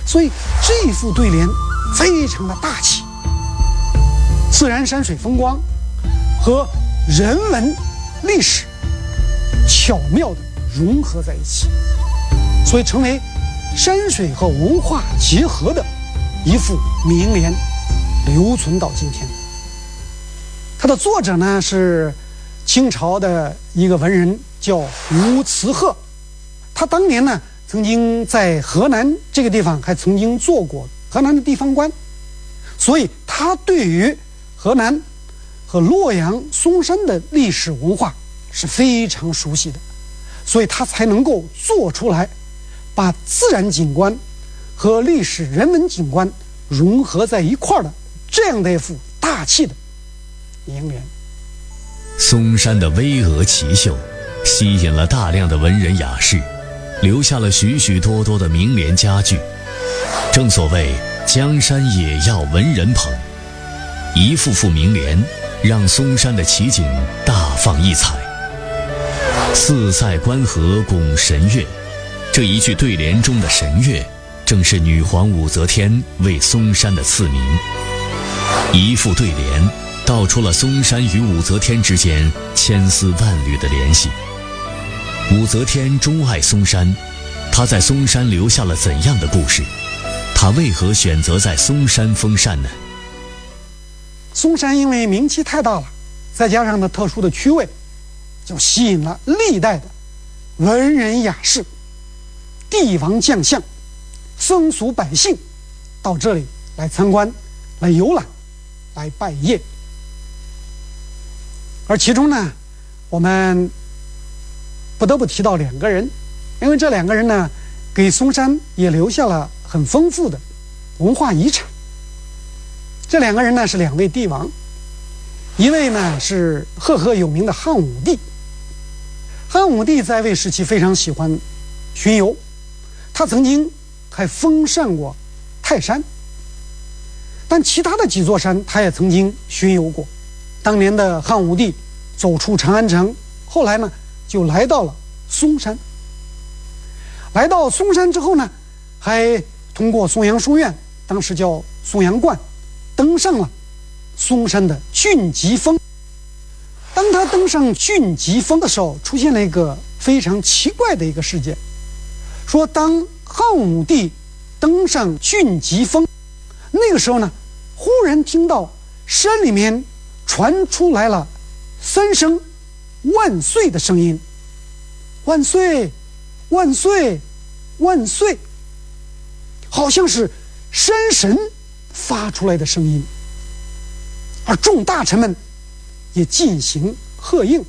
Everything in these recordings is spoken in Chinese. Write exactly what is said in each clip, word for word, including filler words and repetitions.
所以这一副对联非常的大气，自然山水风光和人文历史巧妙的融合在一起，所以成为山水和文化结合的一副名联，留存到今天。它的作者呢是清朝的一个文人，叫吴慈鹤。他当年呢曾经在河南这个地方还曾经做过河南的地方官，所以他对于河南和洛阳、嵩山的历史文化是非常熟悉的，所以他才能够做出来把自然景观和历史人文景观融合在一块儿的这样的一幅大气的名联。 嵩山的巍峨奇秀吸引了大量的文人雅士，留下了许许多多的名联佳句。正所谓江山也要文人捧，一幅幅名联让嵩山的奇景大放异彩。四塞关河拱神乐，这一句对联中的神乐正是女皇武则天为嵩山的赐名。一副对联道出了嵩山与武则天之间千丝万缕的联系。武则天钟爱嵩山，她在嵩山留下了怎样的故事？她为何选择在嵩山封禅呢？ 嵩山因为名气太大了，再加上它特殊的区位，就吸引了历代的文人雅士、帝王将相、僧俗百姓到这里来参观、来游览、来拜谒。而其中呢，我们不得不提到两个人，因为这两个人呢，给嵩山也留下了很丰富的文化遗产。这两个人呢是两位帝王，一位呢是赫赫有名的汉武帝。汉武帝在位时期非常喜欢巡游，他曾经还封禅过泰山，但其他的几座山他也曾经巡游过。当年的汉武帝走出长安城，后来呢就来到了嵩山。来到嵩山之后呢，还通过松阳书院，当时叫松阳观，登上了嵩山的峻极峰。当他登上峻极峰的时候，出现了一个非常奇怪的一个事件，说当汉武帝登上峻极峰，那个时候呢，忽然听到山里面传出来了三声万岁的声音，万岁万岁万岁，好像是山神发出来的声音。而众大臣们也进行贺应。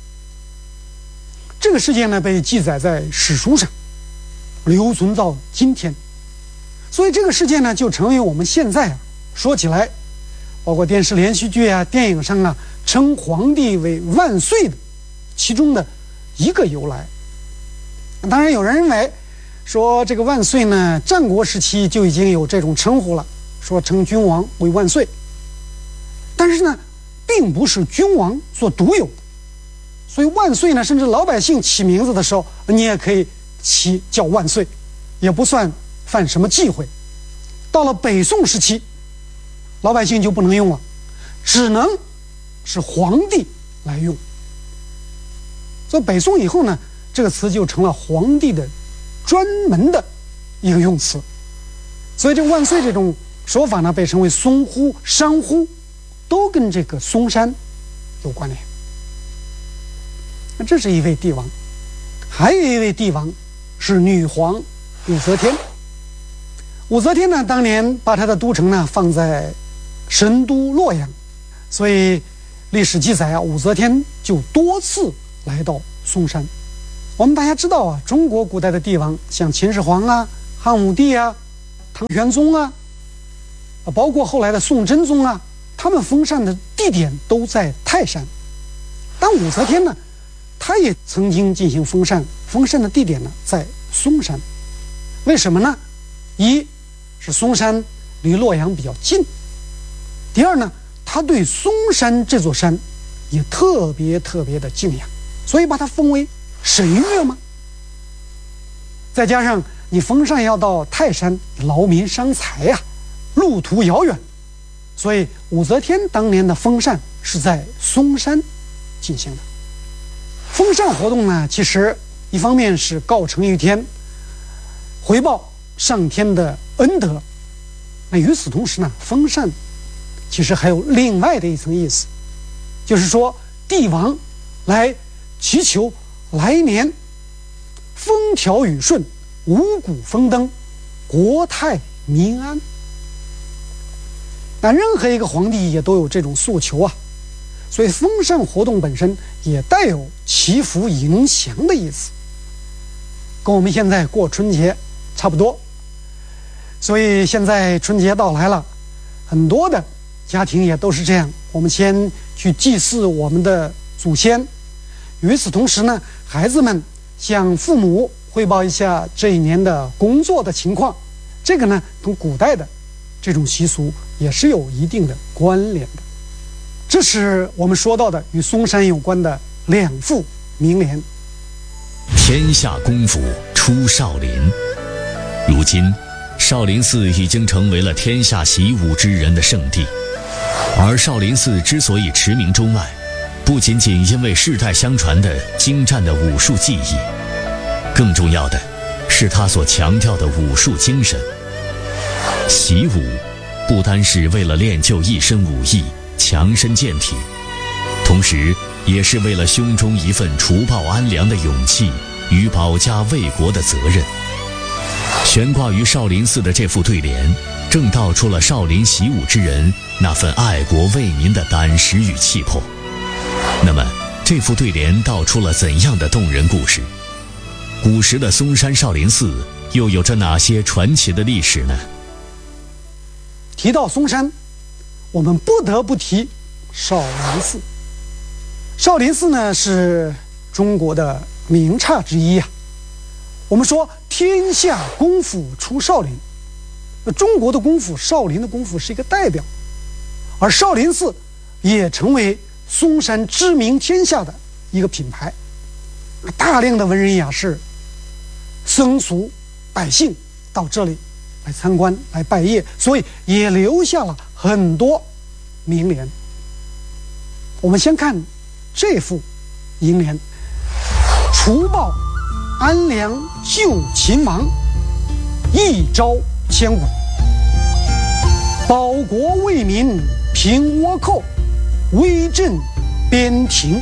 这个事件呢被记载在史书上，留存到今天。所以这个事件呢就成为我们现在啊说起来，包括电视连续剧啊、电影上啊称皇帝为万岁的其中的一个由来。当然有人认为说这个万岁呢，战国时期就已经有这种称呼了，说称君王为万岁。但是呢并不是君王所独有的，所以万岁呢，甚至老百姓起名字的时候你也可以起叫万岁，也不算犯什么忌讳。到了北宋时期，老百姓就不能用了，只能是皇帝来用。所以北宋以后呢，这个词就成了皇帝的专门的一个用词。所以这万岁这种说法呢，被称为嵩呼、山呼，都跟这个嵩山有关联。那这是一位帝王，还有一位帝王是女皇武则天。武则天呢，当年把她的都城呢放在神都洛阳，所以历史记载啊，武则天就多次来到嵩山。我们大家知道啊，中国古代的帝王，像秦始皇啊、汉武帝啊、唐玄宗啊，包括后来的宋真宗啊，他们封禅的地点都在泰山。但武则天呢，她也曾经进行封禅，封禅的地点呢在嵩山。为什么呢？一是嵩山离洛阳比较近，第二呢，他对嵩山这座山也特别特别的敬仰，所以把它封为神岳吗？再加上你封禅要到泰山，劳民伤财呀、啊，路途遥远，所以武则天当年的封禅是在嵩山进行的。封禅活动呢，其实一方面是告成于天，回报上天的恩德，那与此同时呢，封禅其实还有另外的一层意思，就是说帝王来祈求来年风调雨顺、五谷丰登、国泰民安。那任何一个皇帝也都有这种诉求啊，所以封禅活动本身也带有祈福迎祥的意思，跟我们现在过春节差不多。所以现在春节到来了，很多的家庭也都是这样，我们先去祭祀我们的祖先，与此同时呢，孩子们向父母汇报一下这一年的工作的情况，这个呢跟古代的这种习俗也是有一定的关联的。这是我们说到的与嵩山有关的两副名联。 天下功夫出少林，如今少林寺已经成为了天下习武之人的圣地。而少林寺之所以驰名中外，不仅仅因为世代相传的精湛的武术技艺，更重要的是他所强调的武术精神。习武不单是为了练就一身武艺、强身健体，同时也是为了胸中一份除暴安良的勇气与保家卫国的责任。悬挂于少林寺的这副对联，正道出了少林习武之人那份爱国为民的胆识与气魄。那么这副对联道出了怎样的动人故事？古时的嵩山少林寺又有着哪些传奇的历史呢？ 提到嵩山，我们不得不提少林寺。少林寺呢是中国的名刹之一啊。我们说天下功夫出少林，中国的功夫，少林的功夫是一个代表，而少林寺也成为嵩山知名天下的一个品牌。大量的文人雅士、僧俗百姓到这里来参观、来拜谒，所以也留下了很多名联。我们先看这副楹联：除暴安良救秦王，一招千古；保国为民平倭寇，威震边庭。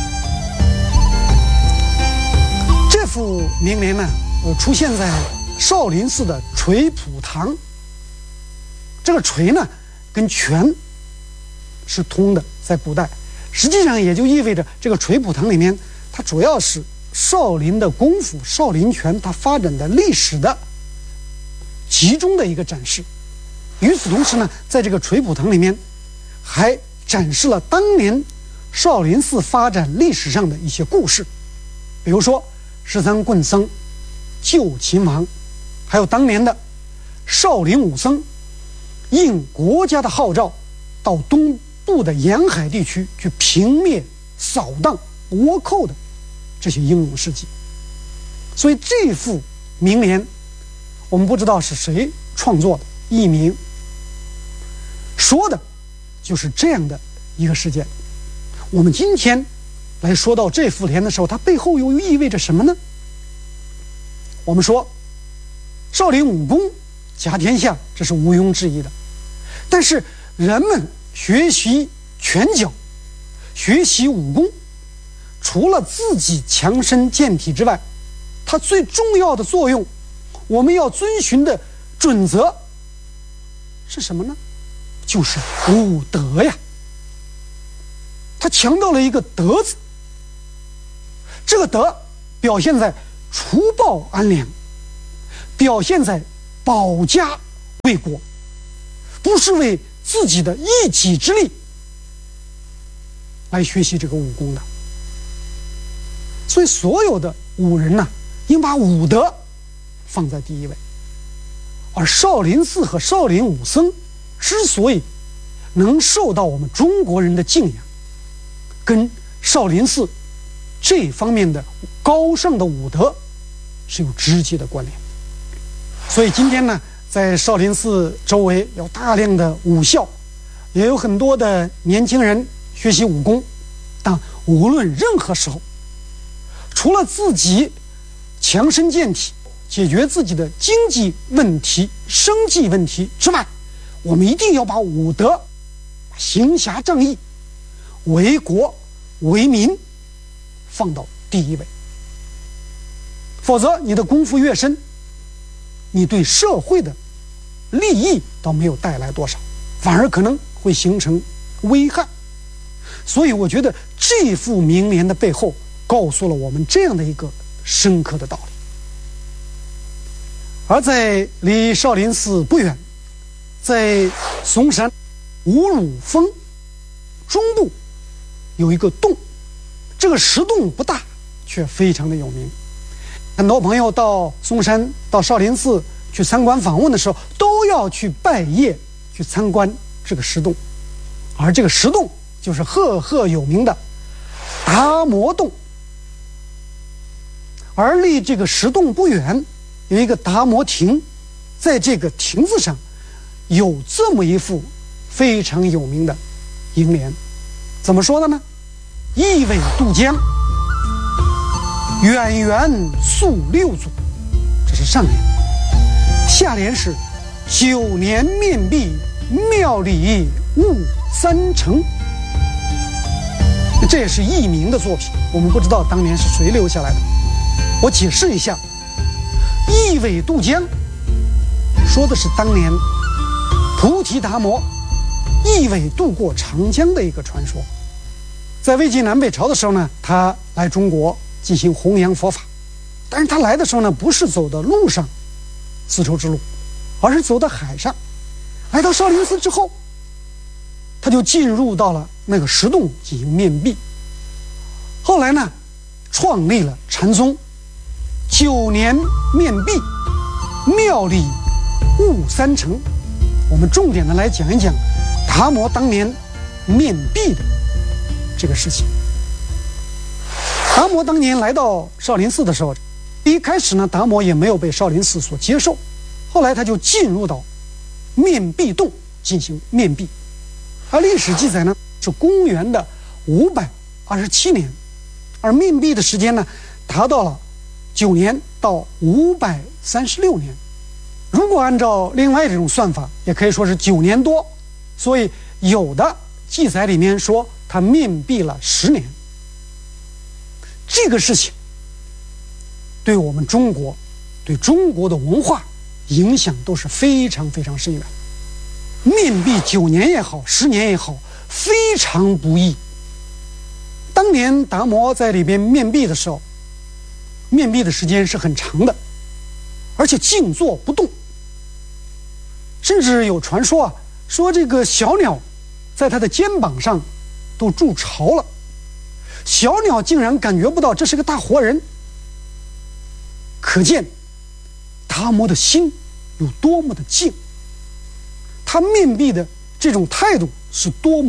这副名联呢，呃，出现在少林寺的垂蒲堂。这个垂呢，跟拳是通的，在古代，实际上也就意味着这个垂蒲堂里面，它主要是少林的功夫、少林拳它发展的历史的集中的一个展示。与此同时呢，在这个垂蒲堂里面，还展示了当年少林寺发展历史上的一些故事，比如说十三棍僧救秦王，还有当年的少林武僧应国家的号召，到东部的沿海地区去平灭扫荡倭寇的这些英勇事迹。所以这副名联，我们不知道是谁创作的，佚名，说的就是这样的一个事件。我们今天来说到这副联的时候，它背后又意味着什么呢？我们说少林武功甲天下，这是毋庸置疑的，但是人们学习拳脚、学习武功，除了自己强身健体之外，它最重要的作用，我们要遵循的准则是什么呢？就是武德呀。他强调了一个德字，这个德表现在除暴安良，表现在保家卫国，不是为自己的一己之力来学习这个武功的。所以所有的武人呢，应把武德放在第一位。而少林寺和少林武僧之所以能受到我们中国人的敬仰，跟少林寺这方面的高尚的武德是有直接的关联。 所以今天呢，在少林寺周围有大量的武校，也有很多的年轻人学习武功。但无论任何时候，除了自己强身健体，解决自己的经济问题、生计问题之外，我们一定要把武德、行侠仗义、为国为民放到第一位。否则你的功夫越深，你对社会的利益倒没有带来多少，反而可能会形成危害。所以我觉得这副名联的背后告诉了我们这样的一个深刻的道理。而在离少林寺不远，在嵩山五乳峰中部有一个洞，这个石洞不大，却非常的有名。很多朋友到嵩山、到少林寺去参观访问的时候，都要去拜谒，去参观这个石洞。而这个石洞就是赫赫有名的达摩洞。而离这个石洞不远有一个达摩亭，在这个亭子上有这么一副非常有名的楹联，怎么说的呢？一苇渡江，远远溯六祖，这是上联。下联是九年面壁，庙里悟三成。这也是佚名的作品，我们不知道当年是谁留下来的。我解释一下，一苇渡江说的是当年菩提达摩一苇渡过长江的一个传说。在魏晋南北朝的时候呢，他来中国进行弘扬佛法，但是他来的时候呢，不是走的陆上丝绸之路，而是走的海上。来到少林寺之后，他就进入到了那个石洞进行面壁。后来呢，创立了禅宗，九年面壁，庙里悟三成。我们重点的来讲一讲达摩当年面壁的这个事情。达摩当年来到少林寺的时候，一开始呢，达摩也没有被少林寺所接受，后来他就进入到面壁洞进行面壁。而历史记载呢，是公元的五百二十七年，而面壁的时间呢，达到了九年到五百三十六年。如果按照另外这种算法，也可以说是九年多。所以有的记载里面说他面壁了十年。这个事情对我们中国、对中国的文化影响都是非常非常深远。面壁九年也好，十年也好，非常不易。当年达摩在里边面壁的时候，面壁的时间是很长的，而且静坐不动。甚至有传说啊，说这个小鸟在他的肩膀上都筑巢了，小鸟竟然感觉不到这是个大活人。可见达摩的心有多么的静，他面壁的这种态度是多么